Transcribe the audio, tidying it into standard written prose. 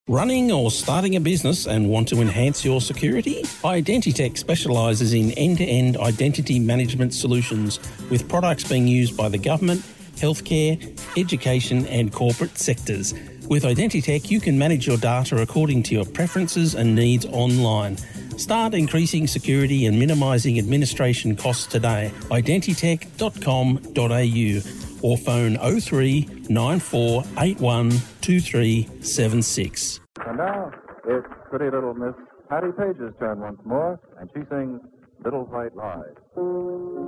Running or starting a business and want to enhance your security? Identitech specialises in end-to-end identity management solutions with products being used by the government, healthcare, education and corporate sectors. With Identitech, you can manage your data according to your preferences and needs online. Start increasing security and minimising administration costs today. Identitech.com.au or phone 03 94 81 2376. And now, it's pretty little Miss Patty Page's turn once more, and she sings Little White Lies.